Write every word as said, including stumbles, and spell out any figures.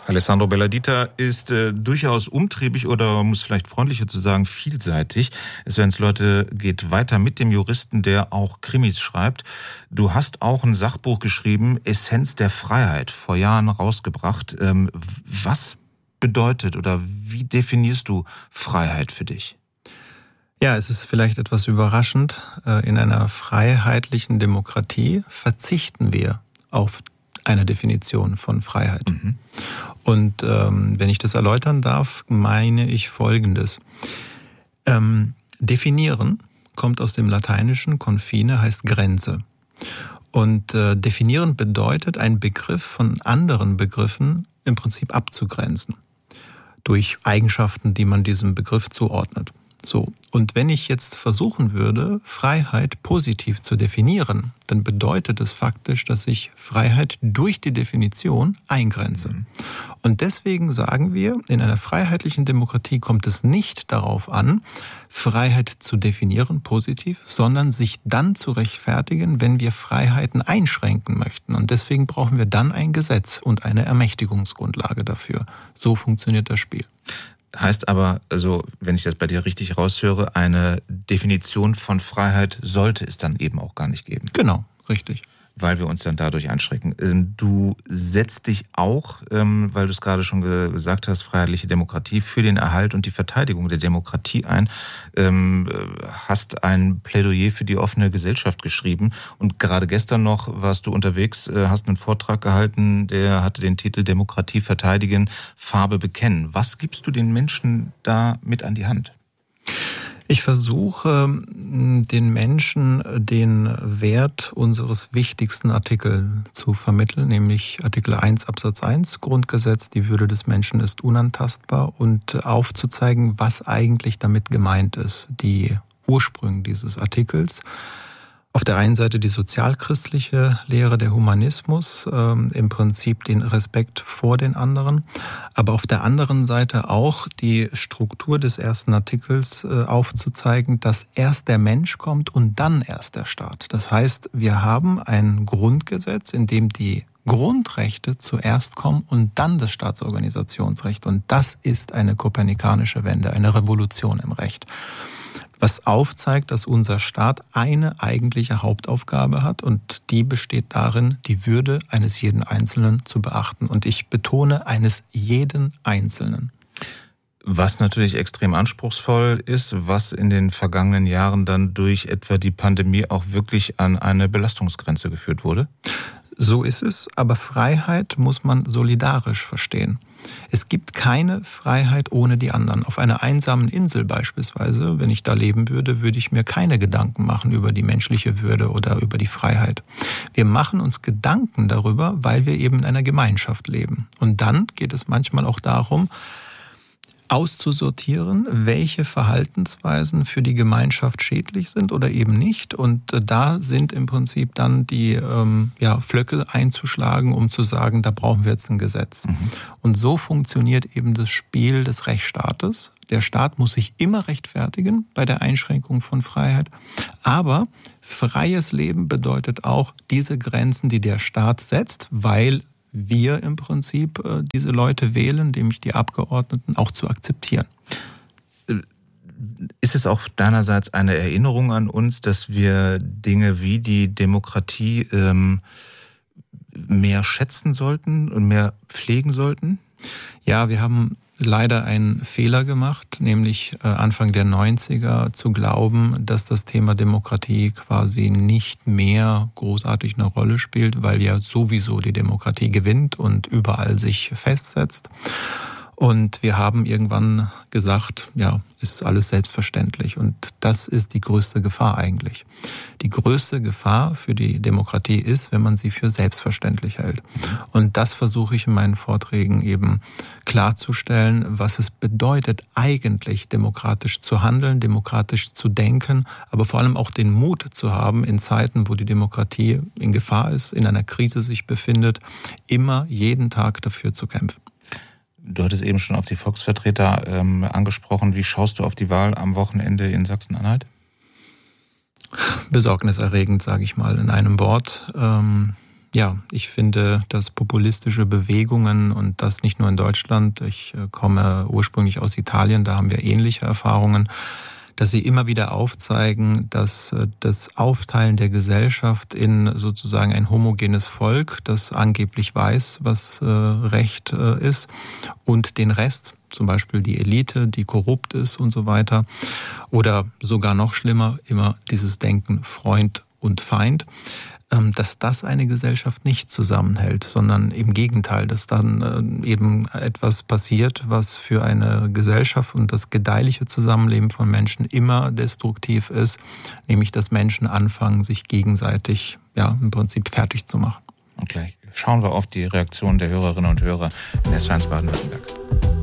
Alessandro Belladita ist äh, durchaus umtriebig oder, um es vielleicht freundlicher zu sagen, vielseitig. Es, wenn es Leute geht, weiter mit dem Juristen, der auch Krimis schreibt. Du hast auch ein Sachbuch geschrieben, Essenz der Freiheit, vor Jahren rausgebracht. Ähm, was bedeutet oder wie definierst du Freiheit für dich? Ja, es ist vielleicht etwas überraschend. In einer freiheitlichen Demokratie verzichten wir auf eine Definition von Freiheit. Mhm. Und ähm, wenn ich das erläutern darf, meine ich Folgendes. Ähm, definieren kommt aus dem Lateinischen, confine heißt Grenze. Und äh, definieren bedeutet, einen Begriff von anderen Begriffen im Prinzip abzugrenzen. Durch Eigenschaften, die man diesem Begriff zuordnet. So. Und wenn ich jetzt versuchen würde, Freiheit positiv zu definieren, dann bedeutet es faktisch, dass ich Freiheit durch die Definition eingrenze. Mhm. Und deswegen sagen wir, in einer freiheitlichen Demokratie kommt es nicht darauf an, Freiheit zu definieren, positiv, sondern sich dann zu rechtfertigen, wenn wir Freiheiten einschränken möchten. Und deswegen brauchen wir dann ein Gesetz und eine Ermächtigungsgrundlage dafür. So funktioniert das Spiel. Heißt aber, also wenn ich das bei dir richtig raushöre, eine Definition von Freiheit sollte es dann eben auch gar nicht geben. Genau, richtig. Weil wir uns dann dadurch einschränken. Du setzt dich auch, weil du es gerade schon gesagt hast, freiheitliche Demokratie, für den Erhalt und die Verteidigung der Demokratie ein, hast ein Plädoyer für die offene Gesellschaft geschrieben und gerade gestern noch warst du unterwegs, hast einen Vortrag gehalten, der hatte den Titel Demokratie verteidigen, Farbe bekennen. Was gibst du den Menschen da mit an die Hand? Ich versuche, den Menschen den Wert unseres wichtigsten Artikels zu vermitteln, nämlich Artikel eins Absatz eins Grundgesetz, die Würde des Menschen ist unantastbar, und aufzuzeigen, was eigentlich damit gemeint ist, die Ursprünge dieses Artikels. Auf der einen Seite die sozialchristliche Lehre, der Humanismus, äh, im Prinzip den Respekt vor den anderen, aber auf der anderen Seite auch die Struktur des ersten Artikels äh, aufzuzeigen, dass erst der Mensch kommt und dann erst der Staat. Das heißt, wir haben ein Grundgesetz, in dem die Grundrechte zuerst kommen und dann das Staatsorganisationsrecht. Und das ist eine kopernikanische Wende, eine Revolution im Recht. Was aufzeigt, dass unser Staat eine eigentliche Hauptaufgabe hat, und die besteht darin, die Würde eines jeden Einzelnen zu beachten. Und ich betone, eines jeden Einzelnen. Was natürlich extrem anspruchsvoll ist, was in den vergangenen Jahren dann durch etwa die Pandemie auch wirklich an eine Belastungsgrenze geführt wurde? So ist es, aber Freiheit muss man solidarisch verstehen. Es gibt keine Freiheit ohne die anderen. Auf einer einsamen Insel beispielsweise, wenn ich da leben würde, würde ich mir keine Gedanken machen über die menschliche Würde oder über die Freiheit. Wir machen uns Gedanken darüber, weil wir eben in einer Gemeinschaft leben. Und dann geht es manchmal auch darum, auszusortieren, welche Verhaltensweisen für die Gemeinschaft schädlich sind oder eben nicht. Und da sind im Prinzip dann die ähm, ja, Flöcke einzuschlagen, um zu sagen, da brauchen wir jetzt ein Gesetz. Mhm. Und so funktioniert eben das Spiel des Rechtsstaates. Der Staat muss sich immer rechtfertigen bei der Einschränkung von Freiheit. Aber freies Leben bedeutet auch diese Grenzen, die der Staat setzt, weil wir im Prinzip äh, diese Leute wählen, nämlich die Abgeordneten, auch zu akzeptieren. Ist es auch deinerseits eine Erinnerung an uns, dass wir Dinge wie die Demokratie ähm, mehr schätzen sollten und mehr pflegen sollten? Ja, wir haben leider einen Fehler gemacht, nämlich Anfang der neunziger zu glauben, dass das Thema Demokratie quasi nicht mehr großartig eine Rolle spielt, weil ja sowieso die Demokratie gewinnt und überall sich festsetzt. Und wir haben irgendwann gesagt, ja, ist alles selbstverständlich. Und das ist die größte Gefahr eigentlich. Die größte Gefahr für die Demokratie ist, wenn man sie für selbstverständlich hält. Und das versuche ich in meinen Vorträgen eben klarzustellen, was es bedeutet, eigentlich demokratisch zu handeln, demokratisch zu denken, aber vor allem auch den Mut zu haben, in Zeiten, wo die Demokratie in Gefahr ist, in einer Krise sich befindet, immer jeden Tag dafür zu kämpfen. Du hattest eben schon auf die Volksvertreter ähm, angesprochen. Wie schaust du auf die Wahl am Wochenende in Sachsen-Anhalt? Besorgniserregend, sage ich mal in einem Wort. Ähm, Ja, ich finde, dass populistische Bewegungen, und das nicht nur in Deutschland, ich komme ursprünglich aus Italien, da haben wir ähnliche Erfahrungen, dass sie immer wieder aufzeigen, dass das Aufteilen der Gesellschaft in sozusagen ein homogenes Volk, das angeblich weiß, was Recht ist, und den Rest, zum Beispiel die Elite, die korrupt ist und so weiter, oder sogar noch schlimmer, immer dieses Denken Freund und Feind, dass das eine Gesellschaft nicht zusammenhält, sondern im Gegenteil, dass dann eben etwas passiert, was für eine Gesellschaft und das gedeihliche Zusammenleben von Menschen immer destruktiv ist, nämlich dass Menschen anfangen, sich gegenseitig ja im Prinzip fertig zu machen. Und gleich schauen wir auf die Reaktion der Hörerinnen und Hörer in S W R eins Baden-Württemberg.